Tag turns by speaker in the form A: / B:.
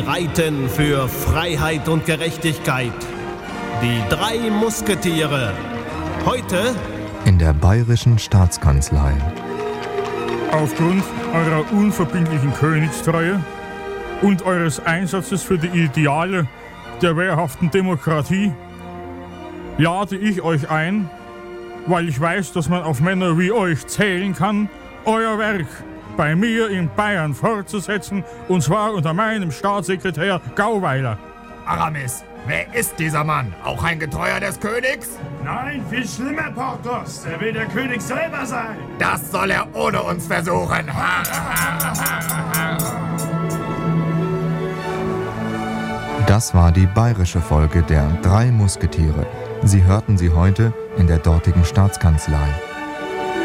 A: reiten für Freiheit und Gerechtigkeit. Die 3 Musketiere. Heute
B: in der Bayerischen Staatskanzlei.
C: Aufgrund eurer unverbindlichen Königstreue und eures Einsatzes für die Ideale der wehrhaften Demokratie lade ich euch ein, weil ich weiß, dass man auf Männer wie euch zählen kann, euer Werk bei mir in Bayern fortzusetzen, und zwar unter meinem Staatssekretär Gauweiler.
D: Aramis, wer ist dieser Mann? Auch ein Getreuer des Königs?
E: Nein, viel schlimmer, Porthos. Er will der König selber sein.
D: Das soll er ohne uns versuchen.
B: Das war die bayerische Folge der 3 Musketiere. Sie hörten sie heute in der dortigen Staatskanzlei.